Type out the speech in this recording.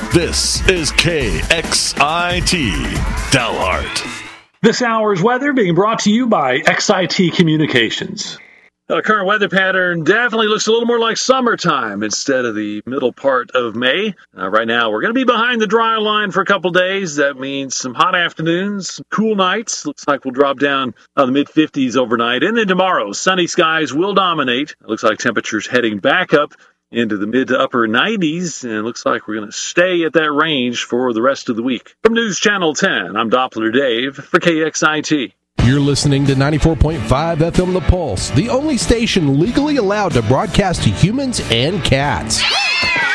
This is KXIT Dalhart. This hour's weather being brought to you by XIT Communications. The current weather pattern definitely looks a little more like summertime instead of the middle part of May. Right now, we're going to be behind the dry line for a couple days. That means some hot afternoons, some cool nights. Looks like we'll drop down the mid-50s overnight. And then tomorrow, sunny skies will dominate. It looks like temperatures heading back up into the mid to upper 90s. And it looks like we're going to stay at that range for the rest of the week. From News Channel 10, I'm Doppler Dave for KXIT. You're listening to 94.5 FM The Pulse, the only station legally allowed to broadcast to humans and cats.